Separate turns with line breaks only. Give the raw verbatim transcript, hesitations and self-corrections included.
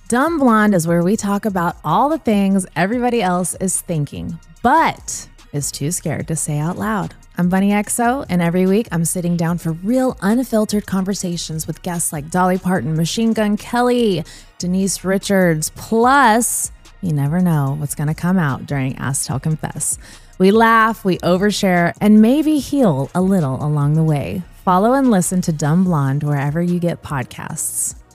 Dumb Blonde is where we talk about all the things everybody else is thinking, but is too scared to say out loud. I'm Bunny X O, and every week I'm sitting down for real unfiltered conversations with guests like Dolly Parton, Machine Gun Kelly, Denise Richards, plus you never know what's going to come out during Ask Tell Confess. We laugh, we overshare, and maybe heal a little along the way. Follow and listen to Dumb Blonde wherever you get podcasts.